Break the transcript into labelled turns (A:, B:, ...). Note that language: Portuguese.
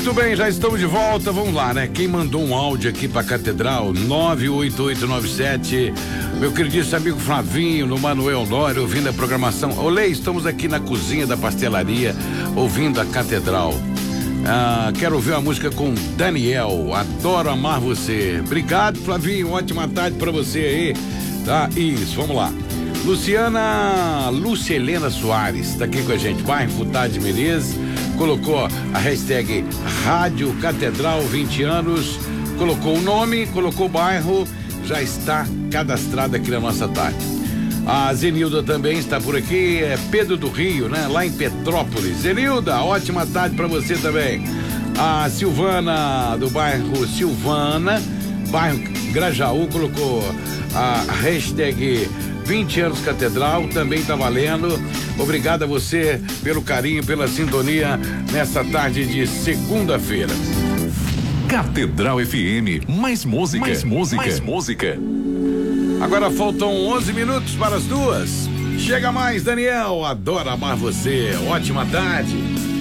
A: Muito bem, já estamos de volta, vamos lá, né? Quem mandou um áudio aqui pra Catedral, 98897, meu queridíssimo amigo Flavinho, no Manuel Nório, ouvindo a programação. Olê, estamos aqui na cozinha da pastelaria, ouvindo a Catedral. Quero ouvir uma música com Daniel, Adoro Amar Você. Obrigado, Flavinho, ótima tarde pra você aí, tá? Isso, vamos lá. Lúcia Helena Soares, tá aqui com a gente, bairro Futá de Menezes, colocou a hashtag Rádio Catedral 20 anos, colocou o nome, colocou o bairro, já está cadastrada aqui na nossa tarde. A Zenilda também está por aqui, é Pedro do Rio, né? Lá em Petrópolis. Zenilda, ótima tarde para você também. A Silvana, do bairro Silvana, bairro Grajaú, colocou a hashtag 20 anos Catedral, também tá valendo. Obrigado a você pelo carinho, pela sintonia nessa tarde de segunda-feira.
B: Catedral FM, mais música, mais música.
A: Agora faltam 11 minutos para as 2. Chega mais, Daniel, Adoro Amar Você. Ótima tarde.